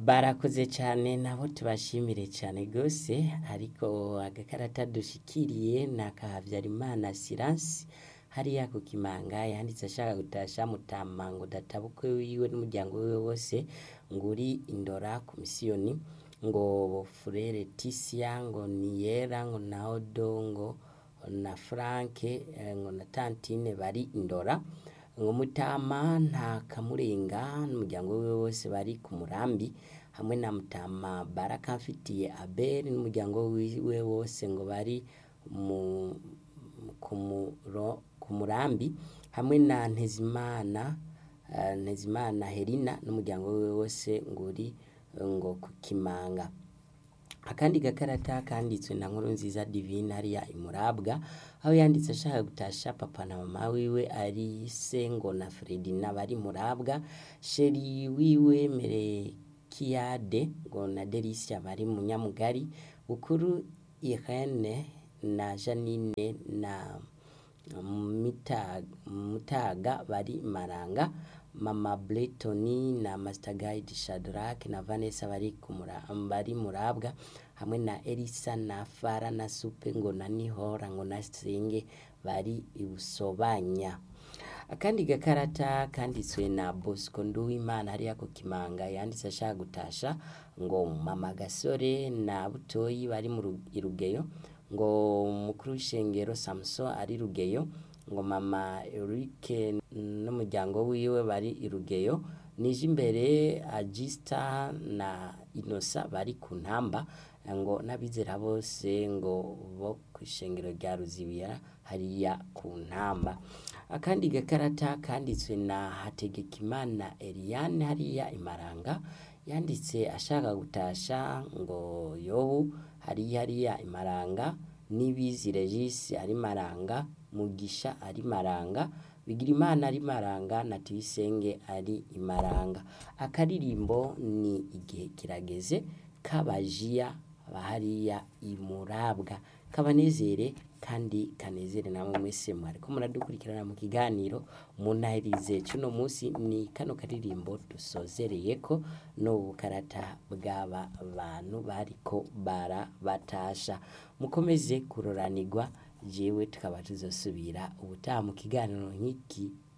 Barakoze cane nabo tubashimire cane gose, ariko agakarata dushikiriye naka Havyarimana Siransi hariya ku Kimanga yanditse ashaka gutasha Mutama ngo databukwe wiwe n'umuryango wiwe wose nguri Indora ku misiyoni ngo Furere Tisia ngo Niyera ngo na Odongo na Franke ngo na Tantine bari Indora ngo Mutama nta Kamurenga n'umuryango wiwe wose bari ku Murambi hamwe na Mutama Barakamfitiye Abel n'umuryango wiwe wose ngo bari ku Murambi hamwe na Ntezimana Herina n'umuryango wiwe wose nguri ngo ku Kimanga. Akandi gakarata kanditswe na Nkurunziza Divine hariya Imurabwa aho yanditse ashaka gutasha papa na mama wiwe ari Sengo na Fredina bari Murabwa, sheri wiwe Merekiade ngo na Delicia bari Munyamugari, Bukuru Irene na Janine na Mutaga bari Maranga, Mama Bletoni na Master Guide Shadrack na Vanessa bari Murabwa hamwe na Elisa na Fara na Supe ngo na Nihora ngo na Senge bari Ibusobanya. Akandi gakarata kanditswe na Bosco Nduwimana hariya ku Kimanga yanditse ashaka gutasha ngo Mama Gasore na Butoyi bari mu Irugeyo, ngo mukuru w'ishengero Samson ari Rugeyo, ngo Mama Eric n'umuryango wiwe bari Irugeyo, Nijimbere Agista na Inosa bari ku Ntamba, ngo n'abizera bose ngo bo kw'ishengero rya Ruzibiya hariya ku Ntamba. Akandi gakarata kanditswe na Hategekimana Eliane hariya Imaranga yanditse ashaka gutasha ngo Yobu hariya Imaranga, Nibizi Regis ari Maranga, Mugisha ari Maranga, Bigirimana ari Maranga na Tuyisenge ari Imaranga. Akaririmbo ni igihe kirageze k'abajiya bahariya Imurabwa, kabanezere kandi kanezere namwe mwese mwariko muradukurikirana mu kiganiro munahirize cuno musi ni kano karirimbo dusozereyeko no bukarata bw'aba bantu bariko barabatasha. Mukomeze kuroranirwa, jewe tukaba tuzosubira ubutaha mu kiganiro nk'iki